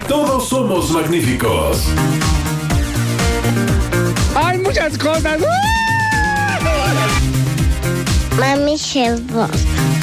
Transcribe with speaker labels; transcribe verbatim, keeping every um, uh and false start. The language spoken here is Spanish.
Speaker 1: Todos somos magníficos.
Speaker 2: ¡Hay muchas cosas!
Speaker 3: Mami Sherlock.